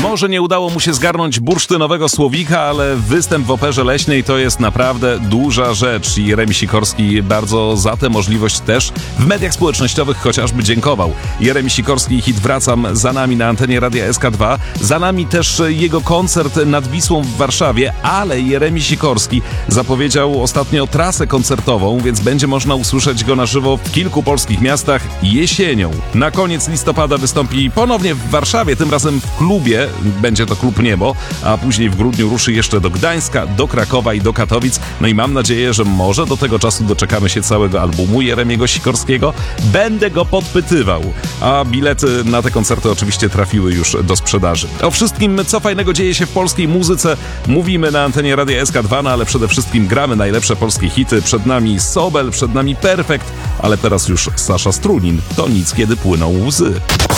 Może nie udało mu się zgarnąć bursztynowego słowika, ale występ w Operze Leśnej to jest naprawdę duża rzecz i Jeremi Sikorski bardzo za tę możliwość też w mediach społecznościowych chociażby dziękował. Jeremi Sikorski, hit Wracam za nami na antenie Radia SK2, za nami też jego koncert nad Wisłą w Warszawie, ale Jeremi Sikorski zapowiedział ostatnio trasę koncertową, więc będzie można usłyszeć go na żywo w kilku polskich miastach jesienią. Na koniec listopada wystąpi ponownie w Warszawie, tym razem w klubie, będzie to Klub Niebo, a później w grudniu ruszy jeszcze do Gdańska, do Krakowa i do Katowic. No i mam nadzieję, że może do tego czasu doczekamy się całego albumu Jeremiego Sikorskiego. Będę go podpytywał, a bilety na te koncerty oczywiście trafiły już do sprzedaży. O wszystkim, co fajnego dzieje się w polskiej muzyce, mówimy na antenie Radia SK2, no ale przede wszystkim gramy najlepsze polskie hity. Przed nami Sobel, przed nami Perfekt, ale teraz już Sasza Strunin. To nic, kiedy płyną łzy.